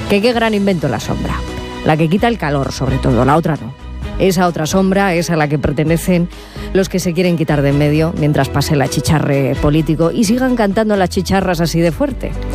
Que qué gran invento la sombra. La que quita el calor, sobre todo, la otra no. Esa otra sombra es a la que pertenecen los que se quieren quitar de en medio mientras pase el achicharre político y sigan cantando las chicharras así de fuerte.